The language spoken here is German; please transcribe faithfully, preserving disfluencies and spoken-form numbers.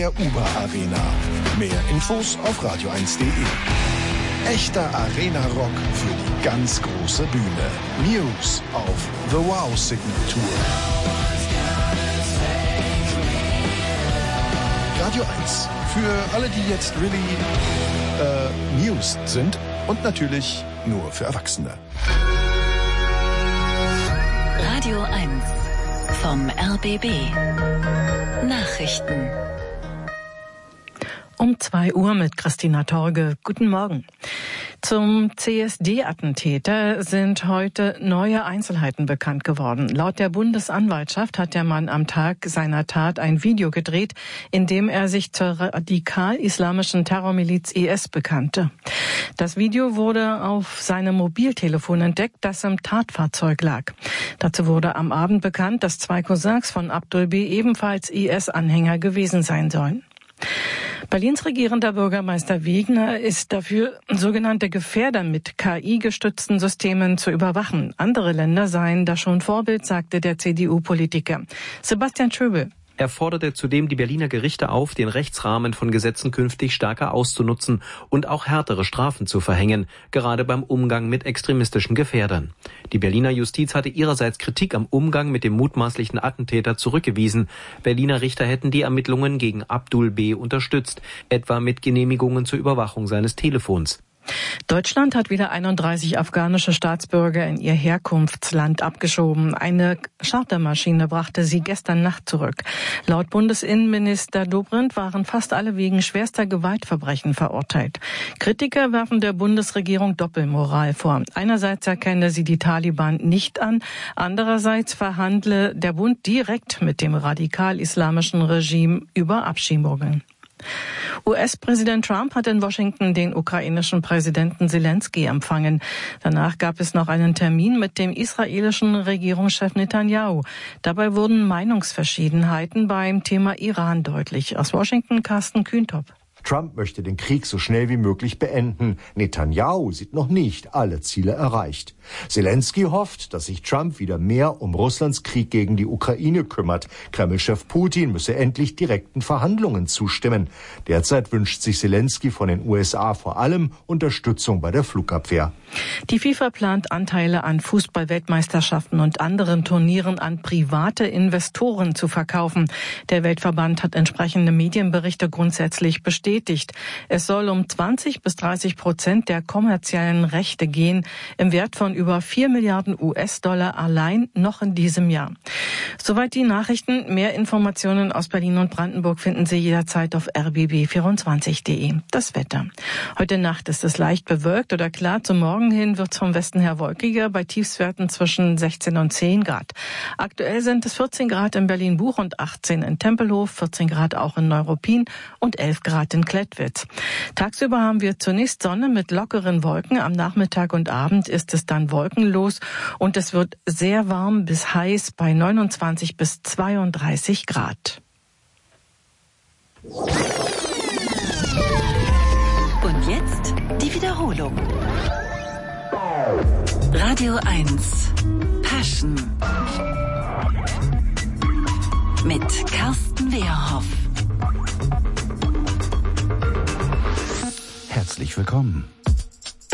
Der Uber Arena. Mehr Infos auf radio eins punkt de. Echter Arena-Rock für die ganz große Bühne. News auf The Wow Signal Tour. Radio eins. Für alle, die jetzt really äh, News sind. Und natürlich nur für Erwachsene. Radio eins vom R B B. Nachrichten. Um zwei Uhr mit Christina Torge. Guten Morgen. Zum C S D-Attentäter sind heute neue Einzelheiten bekannt geworden. Laut der Bundesanwaltschaft hat der Mann am Tag seiner Tat ein Video gedreht, in dem er sich zur radikal-islamischen Terrormiliz I S bekannte. Das Video wurde auf seinem Mobiltelefon entdeckt, das im Tatfahrzeug lag. Dazu wurde am Abend bekannt, dass zwei Cousins von Abdul B. ebenfalls I S-Anhänger gewesen sein sollen. Berlins regierender Bürgermeister Wegner ist dafür, sogenannte Gefährder mit K I-gestützten Systemen zu überwachen. Andere Länder seien da schon Vorbild, sagte der C D U-Politiker. Sebastian Schöbel. Er forderte zudem die Berliner Gerichte auf, den Rechtsrahmen von Gesetzen künftig stärker auszunutzen und auch härtere Strafen zu verhängen, gerade beim Umgang mit extremistischen Gefährdern. Die Berliner Justiz hatte ihrerseits Kritik am Umgang mit dem mutmaßlichen Attentäter zurückgewiesen. Berliner Richter hätten die Ermittlungen gegen Abdul B. unterstützt, etwa mit Genehmigungen zur Überwachung seines Telefons. Deutschland hat wieder einunddreißig afghanische Staatsbürger in ihr Herkunftsland abgeschoben. Eine Chartermaschine brachte sie gestern Nacht zurück. Laut Bundesinnenminister Dobrindt waren fast alle wegen schwerster Gewaltverbrechen verurteilt. Kritiker werfen der Bundesregierung Doppelmoral vor. Einerseits erkenne sie die Taliban nicht an, andererseits verhandle der Bund direkt mit dem radikal-islamischen Regime über Abschiebungen. U S-Präsident Trump hat in Washington den ukrainischen Präsidenten Zelensky empfangen. Danach gab es noch einen Termin mit dem israelischen Regierungschef Netanyahu. Dabei wurden Meinungsverschiedenheiten beim Thema Iran deutlich. Aus Washington Carsten Kühntop. Trump möchte den Krieg so schnell wie möglich beenden. Netanyahu sieht noch nicht alle Ziele erreicht. Zelensky hofft, dass sich Trump wieder mehr um Russlands Krieg gegen die Ukraine kümmert. Kreml-Chef Putin müsse endlich direkten Verhandlungen zustimmen. Derzeit wünscht sich Zelensky von den U S A vor allem Unterstützung bei der Flugabwehr. Die FIFA plant Anteile an Fußball-Weltmeisterschaften und anderen Turnieren an private Investoren zu verkaufen. Der Weltverband hat entsprechende Medienberichte grundsätzlich bestätigt. Es soll um zwanzig bis dreißig Prozent der kommerziellen Rechte gehen, im Wert von über vier Milliarden U S-Dollar allein noch in diesem Jahr. Soweit die Nachrichten. Mehr Informationen aus Berlin und Brandenburg finden Sie jederzeit auf r b b vierundzwanzig punkt de. Das Wetter. Heute Nacht ist es leicht bewölkt oder klar. Zum Morgen hin wird es vom Westen her wolkiger, bei Tiefstwerten zwischen sechzehn und zehn Grad. Aktuell sind es vierzehn Grad in Berlin-Buch und achtzehn in Tempelhof, vierzehn Grad auch in Neuruppin und elf Grad in Klettwitz. Tagsüber haben wir zunächst Sonne mit lockeren Wolken. Am Nachmittag und Abend ist es dann wolkenlos und es wird sehr warm bis heiß bei neunundzwanzig bis zweiunddreißig Grad. Und jetzt die Wiederholung. Radio eins Passion mit Carsten Wehrhoff. Herzlich willkommen.